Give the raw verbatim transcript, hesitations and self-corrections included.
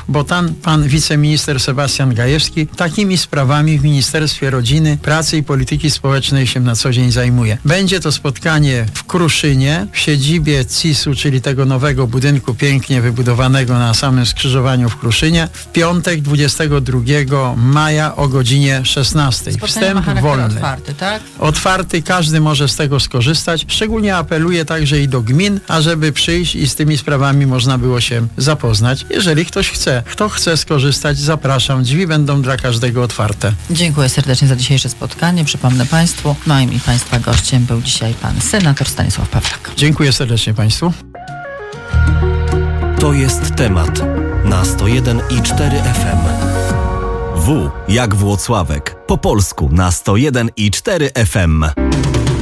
bo tam pan wiceminister Sebastian Gajewski takimi sprawami w Ministerstwie Rodziny, Pracy i Polityki Społecznej się na co dzień zajmuje. Będzie to spotkanie w Kruszynie, w siedzibie C I S-u, czyli tego nowego budynku pięknie wybudowanego na samym skrzyżowaniu w Kruszynie, w piątek dwudziestego drugiego maja o godzinie szesnastej. Wstęp wolny. Otwarty, tak? Otwarty, każdy może z tego skorzystać. Szczególnie apeluję także i do gmin, ażeby przyjść i z tymi sprawami można było się zapoznać. Jeżeli ktoś chce, kto chce skorzystać, zapraszam. Drzwi będą dla każdego otwarte. Dziękuję serdecznie za dzisiejsze spotkanie. Przypomnę Państwu, moim i Państwa gościem był dzisiaj pan senator Stanisław Pawlak. Dziękuję serdecznie Państwu. To jest temat na sto jeden i cztery F M. W jak Włocławek. Po polsku na sto jeden i cztery F M.